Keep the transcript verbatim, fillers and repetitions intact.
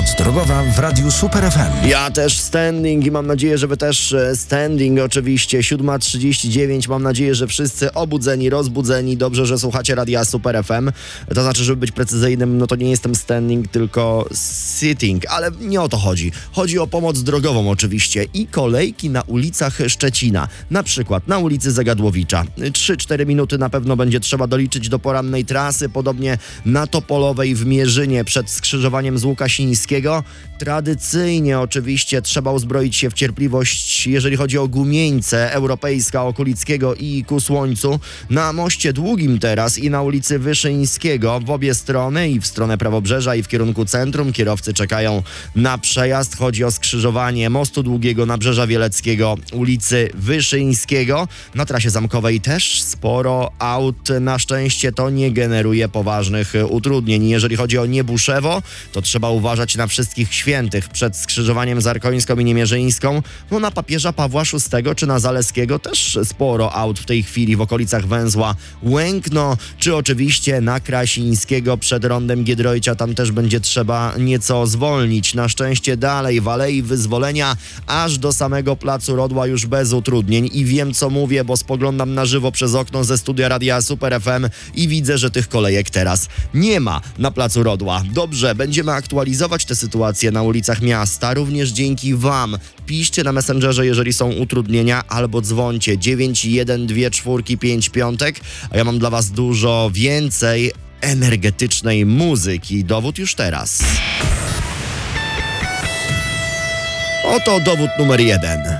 Pomoc drogowa w Radiu Super F M. Ja też standing i mam nadzieję, że wy też e, standing oczywiście. siódma trzydzieści dziewięć, mam nadzieję, że wszyscy obudzeni, rozbudzeni. Dobrze, że słuchacie Radia Super F M. To znaczy, żeby być precyzyjnym, no to nie jestem standing, tylko sitting, ale nie o to chodzi. Chodzi o pomoc drogową oczywiście i kolejki na ulicach Szczecina. Na przykład na ulicy Zagadłowicza. trzy cztery minuty na pewno będzie trzeba doliczyć do porannej trasy, podobnie na Topolowej w Mierzynie przed skrzyżowaniem z Łukasińskiego. Tradycyjnie oczywiście trzeba uzbroić się w cierpliwość, jeżeli chodzi o Gumieńce, Europejska, Okulickiego i Ku Słońcu. Na Moście Długim teraz i na ulicy Wyszyńskiego w obie strony, i w stronę Prawobrzeża, i w kierunku centrum. Kierowcy czekają na przejazd. Chodzi o skrzyżowanie Mostu Długiego, Nabrzeża Wieleckiego, ulicy Wyszyńskiego. Na trasie zamkowej też sporo aut. Na szczęście to nie generuje poważnych utrudnień. Jeżeli chodzi o Niebuszewo, to trzeba uważać na wszystkich świętych przed skrzyżowaniem z Arkońską i Niemierzyńską. No na Papieża Pawła szóstego czy na Zaleskiego też sporo aut w tej chwili w okolicach węzła Łękno, czy oczywiście na Krasińskiego przed rondem Giedroycia. Tam też będzie trzeba nieco zwolnić. Na szczęście dalej w Alei Wyzwolenia aż do samego Placu Rodła już bez utrudnień i wiem, co mówię, bo spoglądam na żywo przez okno ze studia Radia Super F M i widzę, że tych kolejek teraz nie ma na Placu Rodła. Dobrze, będziemy aktualizować tę sytuację na ulicach miasta, również dzięki wam. Piszcie na Messengerze, jeżeli są utrudnienia, albo dzwońcie dziewięć jeden dwa cztery pięć piątek, a ja mam dla was dużo więcej energetycznej muzyki. Dowód już teraz. Oto dowód numer jeden.